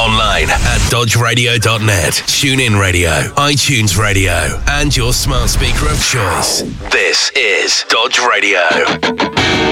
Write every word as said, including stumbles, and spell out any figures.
Online at dodge radio dot net, TuneIn Radio, iTunes Radio, and your smart speaker of choice. This is Dodge Radio.